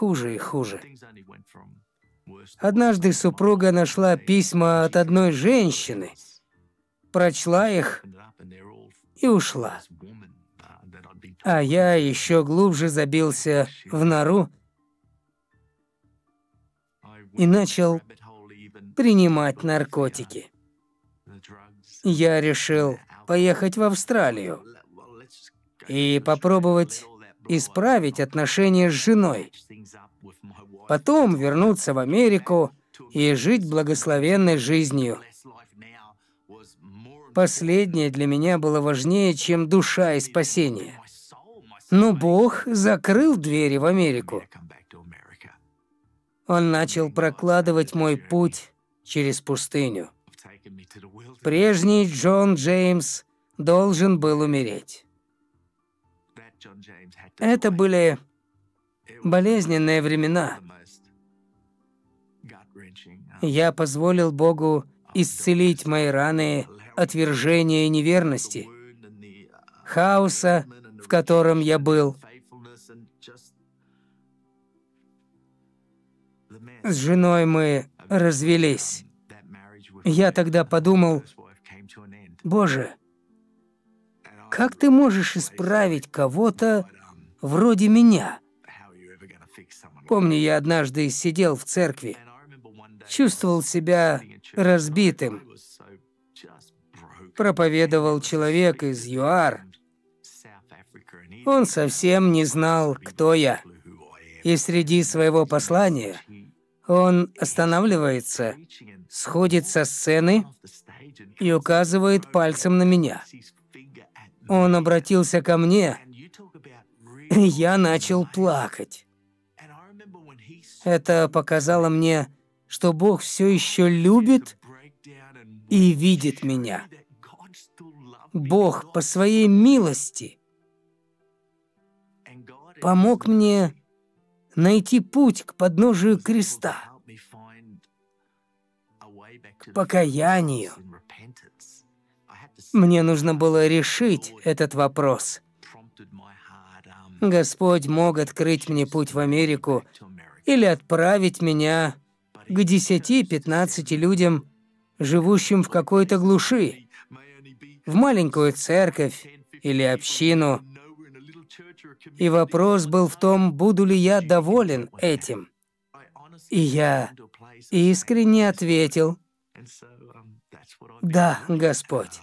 хуже и хуже. Однажды супруга нашла письма от одной женщины, прочла их и ушла. А я еще глубже забился в нору и начал принимать наркотики. Я решил поехать в Австралию и попробовать исправить отношения с женой. Потом вернуться в Америку и жить благословенной жизнью. Последнее для меня было важнее, чем душа и спасение. Но Бог закрыл двери в Америку. Он начал прокладывать мой путь через пустыню. Прежний Джон Джеймс должен был умереть. Это были болезненные времена. Я позволил Богу исцелить мои раны отвержения и неверности, хаоса, в котором я был. С женой мы развелись. Я тогда подумал: Боже, как ты можешь исправить кого-то вроде меня? Помню, я однажды сидел в церкви, чувствовал себя разбитым. Проповедовал человек из ЮАР. Он совсем не знал, кто я. И среди своего послания он останавливается, сходит со сцены и указывает пальцем на меня. Он обратился ко мне, и я начал плакать. Это показало мне, что Бог все еще любит и видит меня. Бог по своей милости помог мне найти путь к подножию креста, к покаянию. Мне нужно было решить этот вопрос. Господь мог открыть мне путь в Америку или отправить меня к 10-15 людям, живущим в какой-то глуши, в маленькую церковь или общину. И вопрос был в том, буду ли я доволен этим. И я искренне ответил: да, Господь.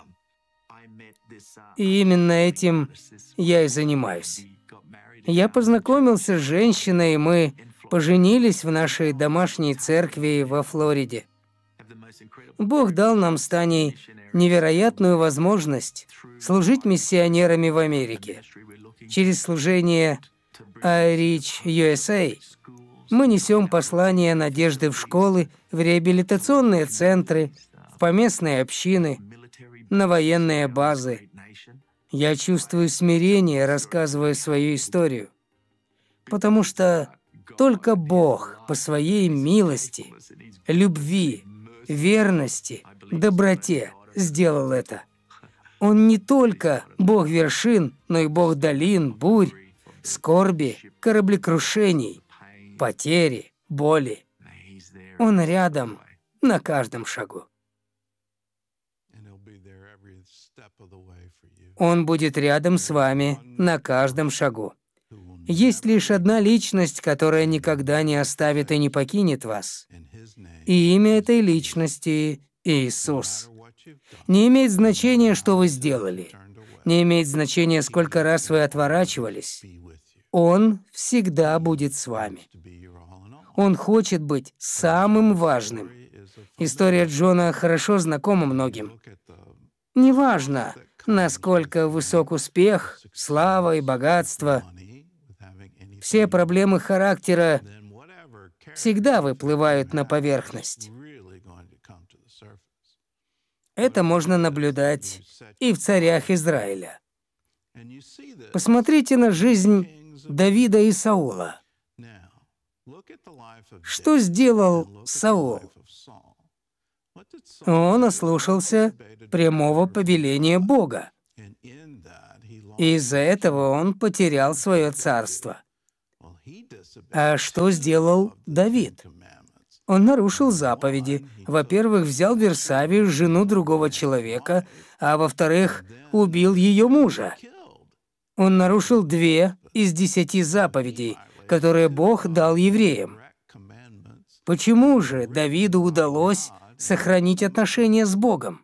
И именно этим я и занимаюсь. Я познакомился с женщиной, и мы поженились в нашей домашней церкви во Флориде. Бог дал нам с Таней невероятную возможность служить миссионерами в Америке. Через служение iReach USA мы несем послание надежды в школы, в реабилитационные центры, в поместные общины, на военные базы. Я чувствую смирение, рассказывая свою историю, потому что только Бог по своей милости, любви, верности, доброте сделал это. Он не только Бог вершин, но и Бог долин, бурь, скорби, кораблекрушений, потери, боли. Он рядом на каждом шагу. Он будет рядом с вами на каждом шагу. Есть лишь одна личность, которая никогда не оставит и не покинет вас. И имя этой личности — Иисус. Не имеет значения, что вы сделали. Не имеет значения, сколько раз вы отворачивались. Он всегда будет с вами. Он хочет быть самым важным. История Джона хорошо знакома многим. Неважно, насколько высок успех, слава и богатство, все проблемы характера всегда выплывают на поверхность. Это можно наблюдать и в царях Израиля. Посмотрите на жизнь Давида и Саула. Что сделал Саул? Он ослушался прямого повеления Бога. Из-за этого он потерял свое царство. А что сделал Давид? Он нарушил заповеди. Во-первых, взял Версавию, жену другого человека, а во-вторых, убил ее мужа. Он нарушил 2 из 10 заповедей, которые Бог дал евреям. Почему же Давиду удалось сохранить отношения с Богом?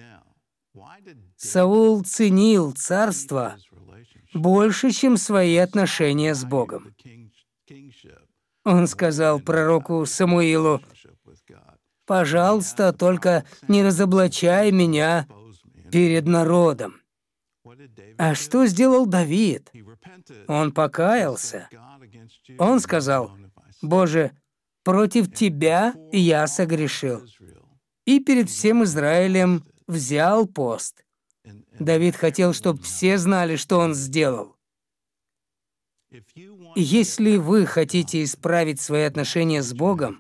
Саул ценил царство больше, чем свои отношения с Богом. Он сказал пророку Самуилу: «Пожалуйста, только не разоблачай меня перед народом». А что сделал Давид? Он покаялся. Он сказал: «Боже, против Тебя я согрешил». И перед всем Израилем взял пост. Давид хотел, чтобы все знали, что он сделал. Если вы хотите исправить свои отношения с Богом,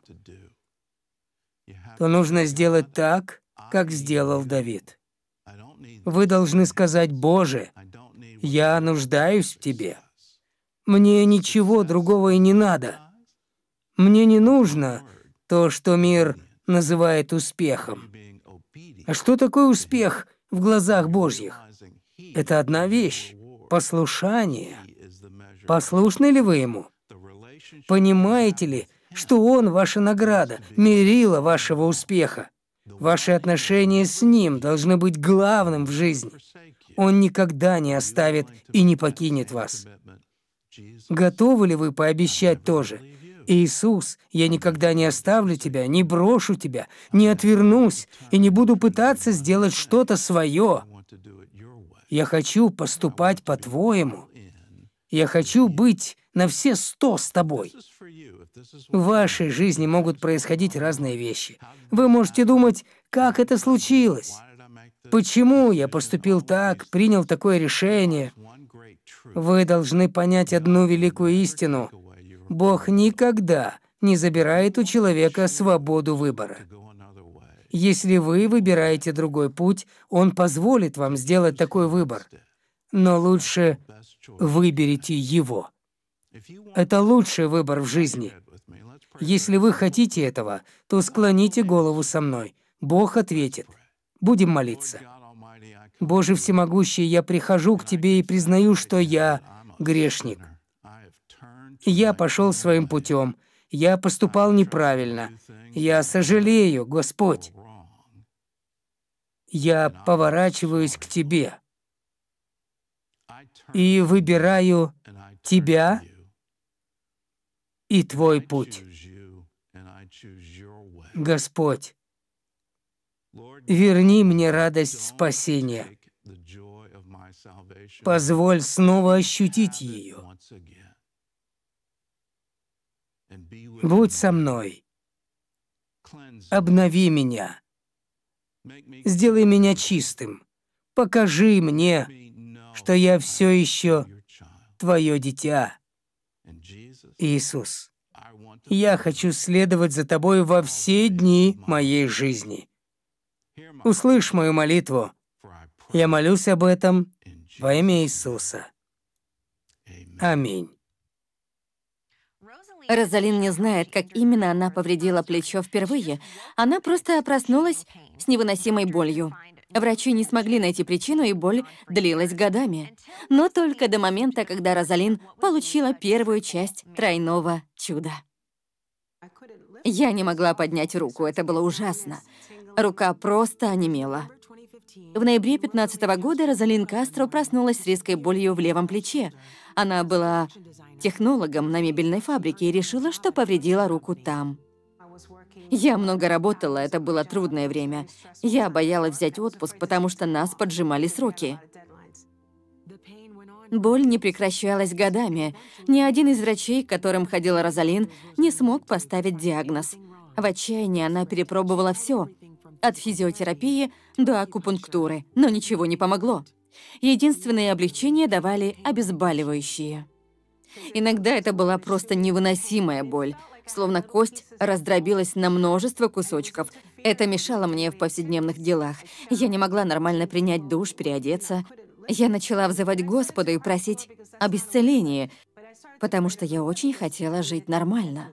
то нужно сделать так, как сделал Давид. Вы должны сказать: «Боже, я нуждаюсь в Тебе. Мне ничего другого и не надо. Мне не нужно то, что мир называет успехом». А что такое успех в глазах Божьих? Это одна вещь — послушание. Послушны ли вы Ему? Понимаете ли, что Он — ваша награда, мерило вашего успеха? Ваши отношения с Ним должны быть главным в жизни. Он никогда не оставит и не покинет вас. Готовы ли вы пообещать тоже? «Иисус, я никогда не оставлю тебя, не брошу тебя, не отвернусь и не буду пытаться сделать что-то свое. Я хочу поступать по-твоему. Я хочу быть на все 100 с тобой». В вашей жизни могут происходить разные вещи. Вы можете думать: «Как это случилось? Почему я поступил так, принял такое решение?» Вы должны понять одну великую истину. Бог никогда не забирает у человека свободу выбора. Если вы выбираете другой путь, Он позволит вам сделать такой выбор. Но лучше выберите его. Это лучший выбор в жизни. Если вы хотите этого, то склоните голову со мной. Бог ответит. Будем молиться. Боже всемогущий, я прихожу к Тебе и признаю, что я грешник. Я пошел своим путем. Я поступал неправильно. Я сожалею, Господь. Я поворачиваюсь к Тебе и выбираю Тебя и Твой путь. Господь, верни мне радость спасения. Позволь снова ощутить ее. Будь со мной. Обнови меня. Сделай меня чистым. Покажи мне, что я все еще Твое дитя. Иисус, я хочу следовать за Тобой во все дни моей жизни. Услышь мою молитву. Я молюсь об этом во имя Иисуса. Аминь. Розалин не знает, как именно она повредила плечо впервые. Она просто проснулась с невыносимой болью. Врачи не смогли найти причину, и боль длилась годами. Но только до момента, когда Розалин получила первую часть тройного чуда. Я не могла поднять руку, это было ужасно. Рука просто онемела. В ноябре 2015 года Розалин Кастро проснулась с резкой болью в левом плече. Она была технологом на мебельной фабрике и решила, что повредила руку там. Я много работала, это было трудное время. Я боялась взять отпуск, потому что нас поджимали сроки. Боль не прекращалась годами. Ни один из врачей, к которым ходила Розалин, не смог поставить диагноз. В отчаянии она перепробовала все, от физиотерапии до акупунктуры, но ничего не помогло. Единственное облегчение давали обезболивающие. Иногда это была просто невыносимая боль, словно кость раздробилась на множество кусочков. Это мешало мне в повседневных делах. Я не могла нормально принять душ, переодеться. Я начала взывать Господу и просить об исцелении. потому что я очень хотела жить нормально.